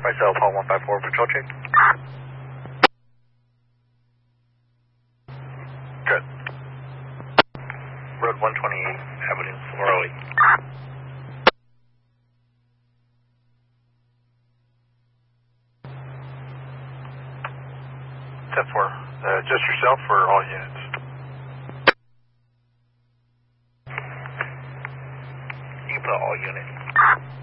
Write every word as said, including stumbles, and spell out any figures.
Myself, Hall one five four, patrol check. Good. Road one twenty-eight, Avenue four oh eight. ten four, uh, just yourself or all units? You can put all units.